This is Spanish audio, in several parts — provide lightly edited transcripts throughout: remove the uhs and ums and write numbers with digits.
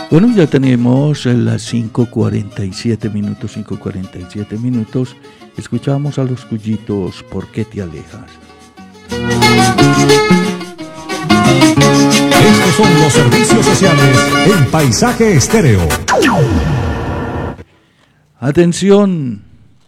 Bueno, ya tenemos las 5:47 minutos. Escuchamos a los Cuyitos, ¿por qué te alejas? Estos son los servicios sociales en Paisaje Estéreo. Atención,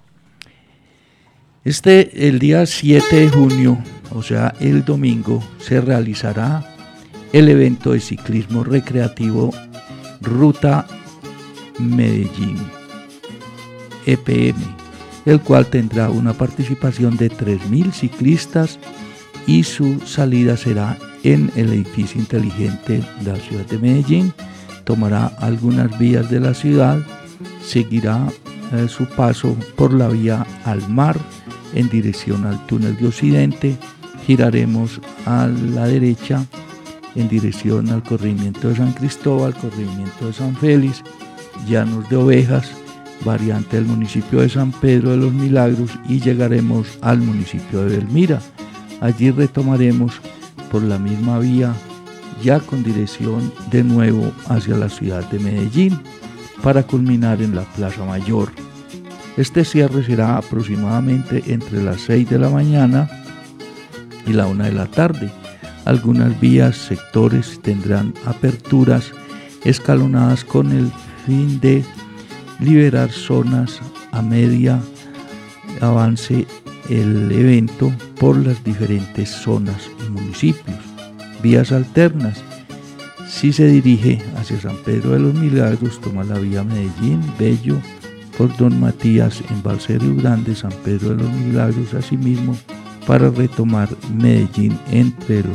el día 7 de junio, o sea, el domingo, se realizará el evento de ciclismo recreativo Ruta Medellín EPM, el cual tendrá una participación de 3.000 ciclistas y su salida será en el edificio inteligente de la ciudad de Medellín. Tomará algunas vías de la ciudad, seguirá su paso por la vía al mar en dirección al túnel de Occidente, giraremos a la derecha en dirección al corregimiento de San Cristóbal, corregimiento de San Félix, Llanos de Ovejas, variante del municipio de San Pedro de los Milagros, y llegaremos al municipio de Belmira. Allí retomaremos por la misma vía, ya con dirección de nuevo hacia la ciudad de Medellín, para culminar en la Plaza Mayor. Este cierre será aproximadamente entre las 6 de la mañana y la 1 de la tarde. Algunas vías, sectores tendrán aperturas escalonadas con el fin de liberar zonas a media avance el evento por las diferentes zonas y municipios. Vías alternas: si se dirige hacia San Pedro de los Milagros, toma la vía Medellín, Bello, por Don Matías, Embalse Río Grande, San Pedro de los Milagros, asimismo para retomar Medellín entre el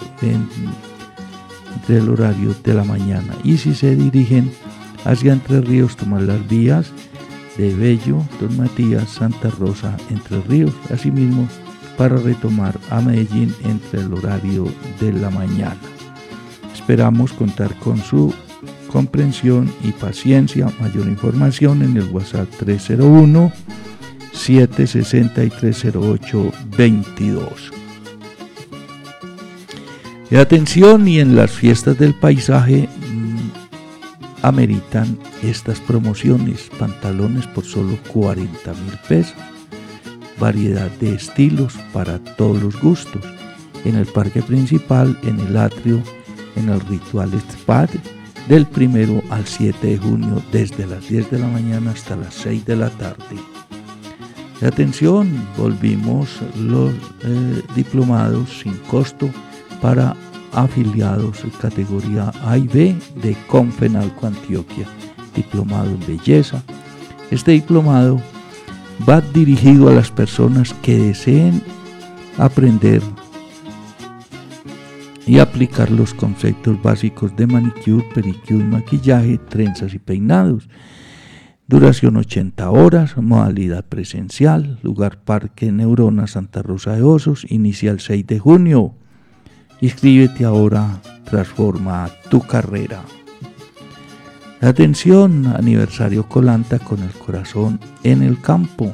horario de la mañana. Y si se dirigen hacia Entre Ríos, tomar las vías de Bello, Don Matías, Santa Rosa, Entre Ríos, asimismo para retomar a Medellín entre el horario de la mañana. Esperamos contar con su comprensión y paciencia. Mayor información en el WhatsApp 301-763-0822. Y atención, y en las fiestas del paisaje ameritan estas promociones: pantalones por solo 40.000 pesos, variedad de estilos para todos los gustos, en el parque principal, en el atrio, en el Ritual Spa, del 1 al 7 de junio, desde las 10 de la mañana hasta las 6 de la tarde. Y atención, volvimos los diplomados sin costo para afiliados categoría A y B de Confenalco Antioquia, diplomado en belleza. Este diplomado va dirigido a las personas que deseen aprender y aplicar los conceptos básicos de manicure, pedicure, maquillaje, trenzas y peinados. Duración 80 horas, modalidad presencial, lugar Parque Neurona, Santa Rosa de Osos, inicia el 6 de junio. Inscríbete ahora, transforma tu carrera. Atención, aniversario Colanta con el corazón en el campo.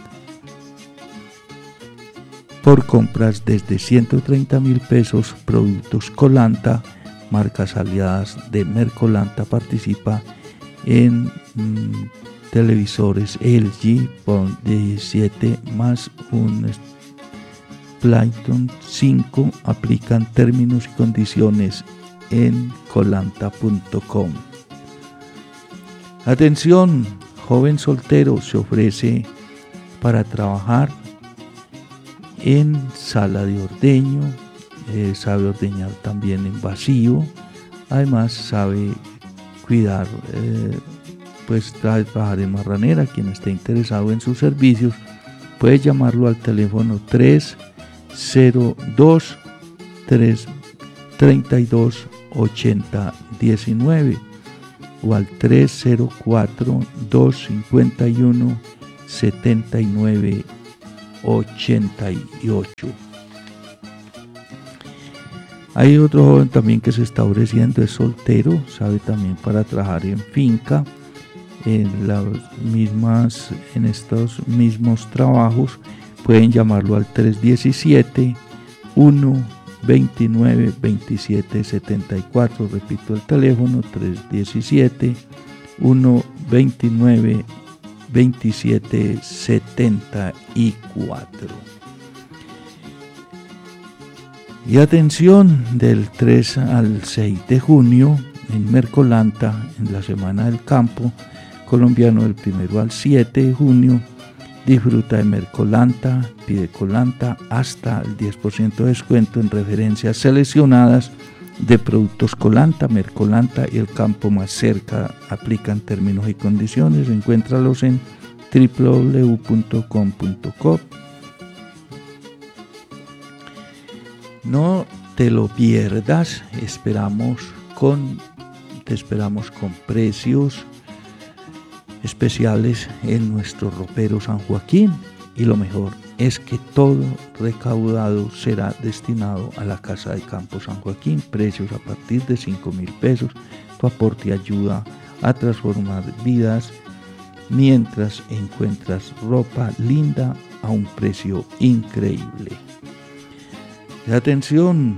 Por compras desde 130.000 pesos, productos Colanta, marcas aliadas de Mercolanta, participa en televisores LG por 17 más un Playton 5, aplican términos y condiciones en colanta.com. Atención, joven soltero se ofrece para trabajar en sala de ordeño, sabe ordeñar también en vacío, además sabe cuidar, trabajar en marranera. Quien esté interesado en sus servicios puede llamarlo al teléfono 302-332-8019 o al 304-251-7988. Hay otro joven también que se está ofreciendo, es soltero, sabe también para trabajar en finca, en estos mismos trabajos. Pueden llamarlo al 317-1 1-29-27-74, repito el teléfono, 317-1-29-27-74. Y atención, del 3 al 6 de junio en Mercolanta, en la Semana del Campo Colombiano, del 1 al 7 de junio, disfruta de Mercolanta, pide Colanta hasta el 10% de descuento en referencias seleccionadas de productos Colanta, Mercolanta y el campo más cerca. Aplican términos y condiciones, encuéntralos en www.com.co. No te lo pierdas, te esperamos con precios especiales en nuestro ropero San Joaquín, y lo mejor es que todo recaudado será destinado a la Casa de Campo San Joaquín. Precios a partir de 5.000 pesos. Tu aporte ayuda a transformar vidas mientras encuentras ropa linda a un precio increíble. Y atención,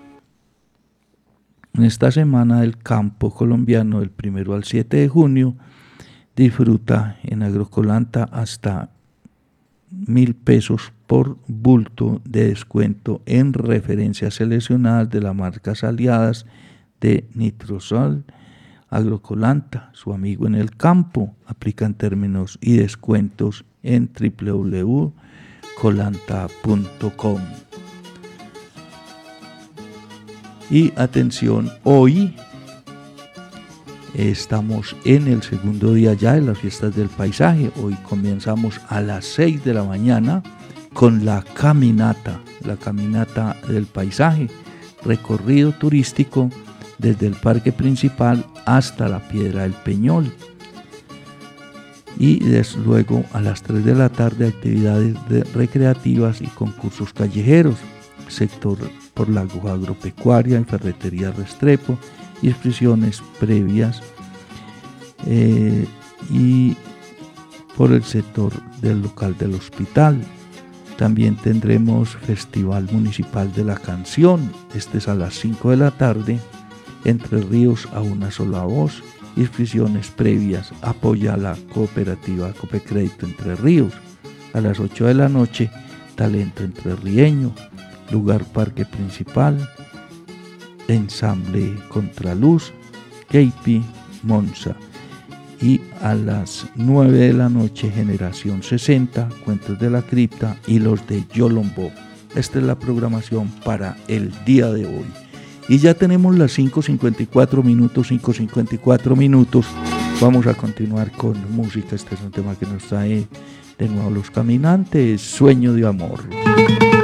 en esta Semana del Campo Colombiano, del 1 al 7 de junio, disfruta en Agrocolanta hasta 1.000 pesos por bulto de descuento en referencias seleccionadas de las marcas aliadas de Nitrosol. Agrocolanta, su amigo en el campo. Aplican términos y descuentos en www.colanta.com. Y atención, hoy estamos en el segundo día ya de las fiestas del paisaje. Hoy comenzamos a las 6 de la mañana con la caminata del paisaje, recorrido turístico desde el parque principal hasta la Piedra del Peñol. Y luego a las 3 de la tarde actividades recreativas y concursos callejeros, sector por la agropecuaria y ferretería Restrepo, inscripciones previas, y por el sector del local del hospital. También tendremos Festival Municipal de la Canción, este es a las 5 de la tarde, Entre Ríos a una sola voz, inscripciones previas, apoya la cooperativa Copecrédito Entre Ríos. A las 8 de la noche, Talento entrerrieño, lugar parque principal, ensamble Contraluz, KP Monza. Y a las 9 de la noche, Generación 60, Cuentos de la Cripta y los de Yolombo. Esta es la programación para el día de hoy. Y ya tenemos las 5:54 minutos. Vamos a continuar con música. Este es un tema que nos trae de nuevo Los Caminantes, Sueño de Amor.